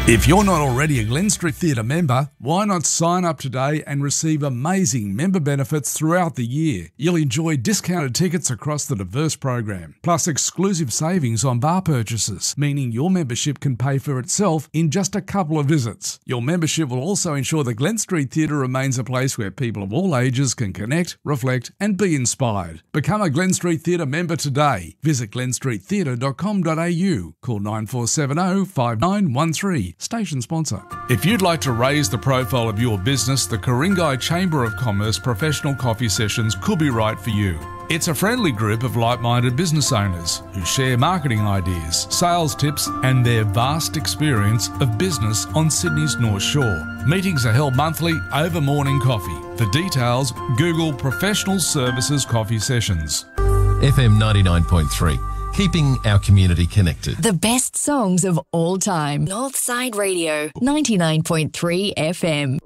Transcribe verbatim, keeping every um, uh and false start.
If you're not already a Glen Street Theatre member, why not sign up today and receive amazing member benefits throughout the year? You'll enjoy discounted tickets across the diverse program, plus exclusive savings on bar purchases, meaning your membership can pay for itself in just a couple of visits. Your membership will also ensure the Glen Street Theatre remains a place where people of all ages can connect, reflect and be inspired. Become a Glen Street Theatre member today. Visit glen street theatre dot com dot a u. Call nine four seven zero, five nine one three. Station sponsor. If you'd like to raise the profile of your business, the Ku-ring-gai Chamber of Commerce Professional Coffee Sessions could be right for you. It's a friendly group of like-minded business owners who share marketing ideas, sales tips and their vast experience of business on Sydney's North Shore. Meetings are held monthly over morning coffee. For details, Google Professional Services Coffee Sessions. F M ninety-nine point three. Keeping our community connected. The best songs of all time. Northside Radio, ninety-nine point three F M.